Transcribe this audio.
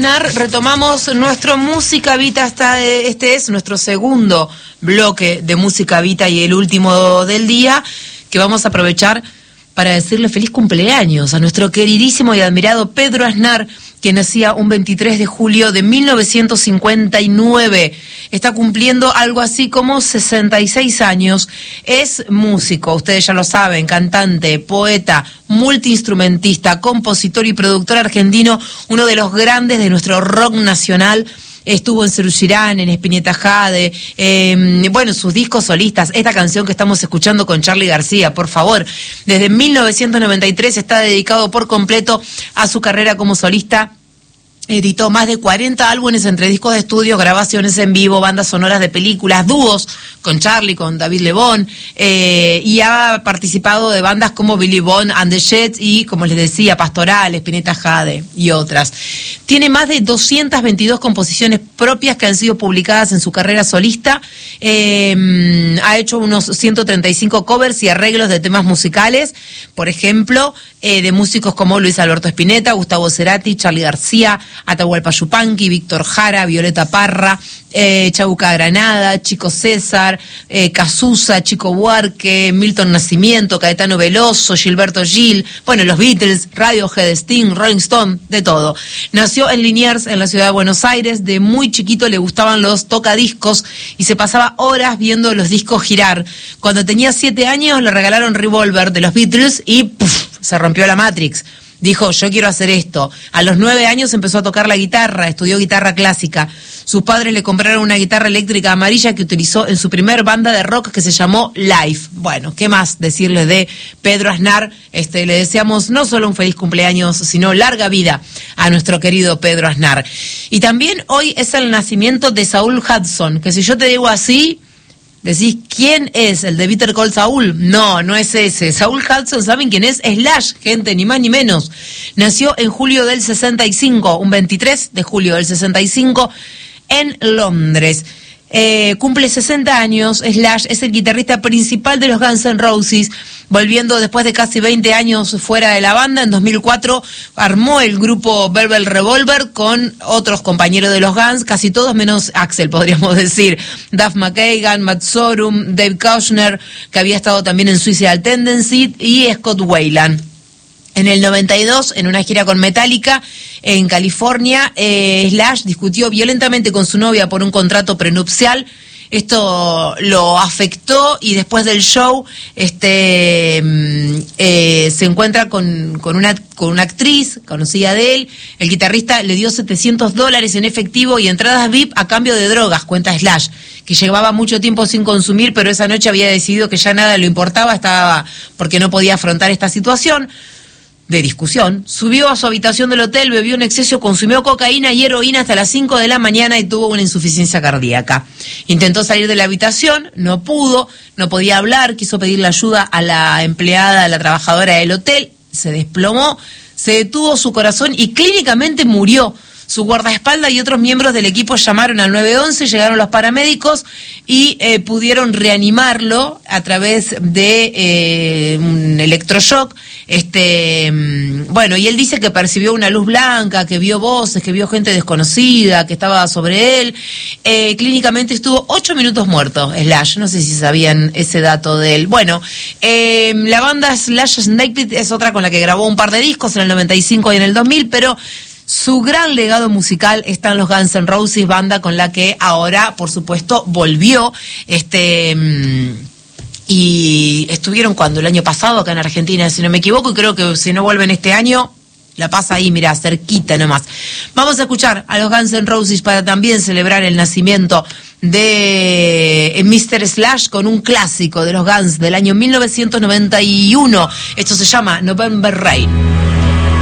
Aznar, retomamos nuestro Música Vita. Este es nuestro segundo bloque de Música Vita y el último del día, que vamos a aprovechar para decirle feliz cumpleaños a nuestro queridísimo y admirado Pedro Aznar, quien nacía un 23 de julio de 1959. Está cumpliendo algo así como 66 años. Es músico, ustedes ya lo saben, cantante, poeta, multiinstrumentista, compositor y productor argentino, uno de los grandes de nuestro rock nacional. Estuvo en Cerú Girán, en Spinetta Jade, bueno, sus discos solistas, esta canción que estamos escuchando con Charly García, por favor, desde 1993 está dedicado por completo a su carrera como solista. Editó más de 40 álbumes entre discos de estudio, grabaciones en vivo, bandas sonoras de películas, dúos con Charly, con David Lebón, y ha participado de bandas como Billy Bond and the Jets y, como les decía, Pastoral, Spinetta Jade y otras. Tiene más de 222 composiciones propias que han sido publicadas en su carrera solista. Ha hecho unos 135 covers y arreglos de temas musicales, por ejemplo, de músicos como Luis Alberto Spinetta, Gustavo Cerati, Charly García, Atahualpa Yupanqui, Víctor Jara, Violeta Parra, Chabuca Granada, Chico César, Cazuza, Chico Buarque, Milton Nascimento, Caetano Veloso, Gilberto Gil, bueno, los Beatles, Radiohead, Sting, Rolling Stone, de todo. Nació en Liniers, en la ciudad de Buenos Aires. De muy chiquito le gustaban los tocadiscos y se pasaba horas viendo los discos girar. Cuando tenía 7 años le regalaron Revolver de los Beatles y ¡puf!, se rompió la Matrix. Dijo, yo quiero hacer esto. A los 9 años empezó a tocar la guitarra, estudió guitarra clásica. Sus padres le compraron una guitarra eléctrica amarilla que utilizó en su primer banda de rock que se llamó Life. Bueno, ¿qué más decirles de Pedro Aznar? Le deseamos no solo un feliz cumpleaños, sino larga vida a nuestro querido Pedro Aznar. Y también hoy es el nacimiento de Saul Hudson, que si yo te digo así, decís, ¿quién es? ¿El de Better Call Saul? No, no es ese. Saul Hudson, ¿saben quién es? Slash, gente, ni más ni menos. Nació en julio del 65, un 23 de julio del 65, en Londres. Cumple 60 años. Slash es el guitarrista principal de los Guns N' Roses, volviendo después de casi 20 años fuera de la banda. En 2004 armó el grupo Velvet Revolver con otros compañeros de los Guns, casi todos menos Axl, podríamos decir. Duff McKagan, Matt Sorum, Dave Kushner, que había estado también en Suicidal Tendency, y Scott Weiland. En el 92, en una gira con Metallica en California, Slash discutió violentamente con su novia por un contrato prenupcial. Esto lo afectó y después del show se encuentra con una actriz conocida de él. El guitarrista le dio $700 en efectivo y entradas VIP a cambio de drogas, cuenta Slash, que llevaba mucho tiempo sin consumir, pero esa noche había decidido que ya nada le importaba, porque no podía afrontar esta situación de discusión. Subió a su habitación del hotel, bebió en exceso, consumió cocaína y heroína hasta las 5 de la mañana y tuvo una insuficiencia cardíaca. Intentó salir de la habitación, no pudo, no podía hablar, quiso pedirle ayuda a la empleada, a la trabajadora del hotel, se desplomó, se detuvo su corazón y clínicamente murió. Su guardaespaldas y otros miembros del equipo llamaron al 911, llegaron los paramédicos y pudieron reanimarlo a través de un electroshock. Bueno, y él dice que percibió una luz blanca, que vio voces, que vio gente desconocida, que estaba sobre él. Clínicamente estuvo 8 minutos muerto, Slash. No sé si sabían ese dato de él. Bueno, la banda Slash Snake Pit es otra con la que grabó un par de discos en el 95 y en el 2000, pero su gran legado musical está en los Guns N' Roses, banda con la que ahora, por supuesto, volvió. Y estuvieron el año pasado acá en Argentina, si no me equivoco, y creo que si no vuelven este año, la pasa ahí, mira, cerquita nomás. Vamos a escuchar a los Guns N' Roses para también celebrar el nacimiento de Mr. Slash con un clásico de los Guns del año 1991. Esto se llama November Rain.